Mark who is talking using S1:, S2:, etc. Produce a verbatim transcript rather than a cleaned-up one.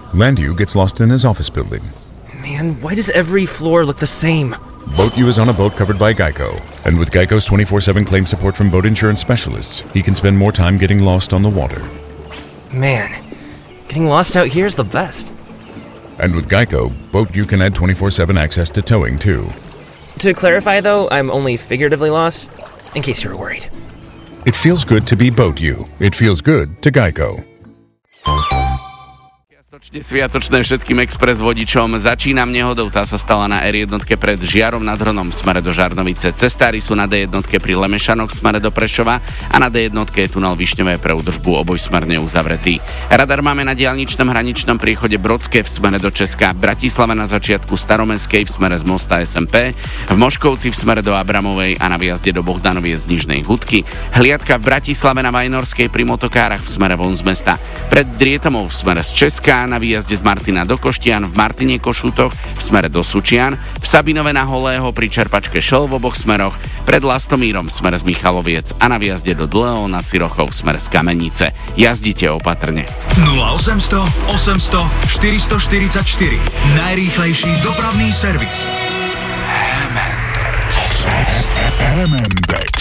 S1: Landu gets lost in his office building.
S2: Man, why does every floor look the same?
S1: Boat U is on a boat covered by Geico. And with Geico's twenty-four seven claim support from boat insurance specialists, he can spend more time getting lost on the water.
S2: Man, getting lost out here is the best.
S1: And with Geico, Boat U can add twenty-four seven access to towing, too.
S2: To clarify, though, I'm only figuratively lost, in case you're worried.
S1: It feels good to be Boat U. It feels good to Geico.
S3: Sviatočné všetkým express vodičom. Začínam nehodou, tá sa stala na er jedna pred Žiarom nad Hronom v smere do Žarnovice. Cestári sú na dé jedna pri Lemešanoch v smere do Prešova a na dé jedna je tunel Višňové pre údržbu obojsmerne uzavretý. Radar máme na diaľničnom hraničnom priechode Brodské v smere do Česka, v Bratislave na začiatku Staromestskej v smere z mosta es em pé, v Moškovci v smere do Abramovej a na výjazde do Bohdanovie z Nižnej Hudky, hliadka v Bratislave na Vajnorskej pri Motokárach v smere von z mesta, pred Drietomou v smere z Česka, na výjazde z Martina do Koštian, v Martine Košútoch v smere do Sučian, v Sabinove na Holého pri čerpačke Šel v oboch smeroch, pred Lastomírom v smere z Michaloviec a na výjazde do Dlhého nad Cirochou v smere z Kamenice. Jazdite opatrne.
S4: nula osemsto osemsto štyristoštyridsaťštyri. Najrýchlejší dopravný servis.
S1: Hemendex.